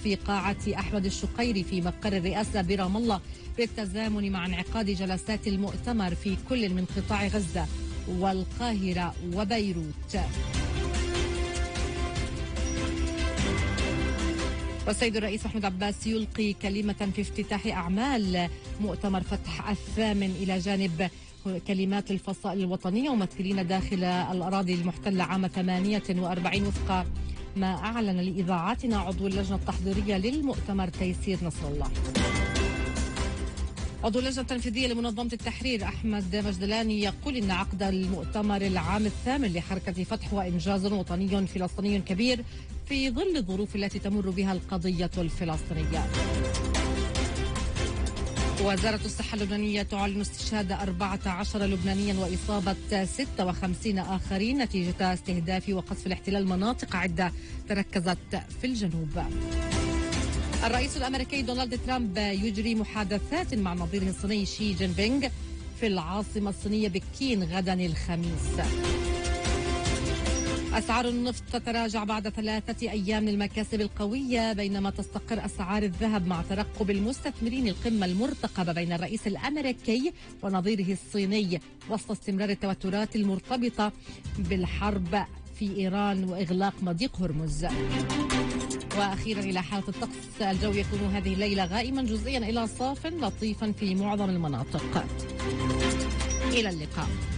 في قاعة أحمد الشقيري في مقر الرئاسة برام الله بالتزامن مع انعقاد جلسات المؤتمر في كل من قطاع غزة والقاهرة وبيروت. والسيد الرئيس محمود عباس يلقي كلمة في افتتاح أعمال مؤتمر فتح الثامن إلى جانب كلمات الفصائل الوطنية وممثلين داخل الأراضي المحتلة عام 48 وفق ما أعلن لإذاعاتنا عضو اللجنة التحضيرية للمؤتمر تيسير نصر الله. عضو اللجنة التنفيذية لمنظمة التحرير أحمد مجدلاني يقول إن عقد المؤتمر العام الثامن لحركة فتح هو إنجاز وطني فلسطيني كبير في ظل الظروف التي تمر بها القضية الفلسطينية. وزارة الصحة اللبنانية تعلن استشهاد 14 لبنانيا وإصابة 56 آخرين نتيجة استهداف وقصف الاحتلال مناطق عدة تركزت في الجنوب. الرئيس الأمريكي دونالد ترامب يجري محادثات مع نظيره الصيني شي جين بينغ في العاصمة الصينية بكين غدا الخميس. أسعار النفط تتراجع بعد 3 أيام من المكاسب القوية بينما تستقر أسعار الذهب مع ترقب المستثمرين القمة المرتقبة بين الرئيس الأمريكي ونظيره الصيني وسط استمرار التوترات المرتبطة بالحرب في إيران وإغلاق مضيق هرمز. وأخيرا إلى حالة الطقس الجوي يكون هذه الليلة غائما جزئيا إلى صاف لطيفا في معظم المناطق. إلى اللقاء.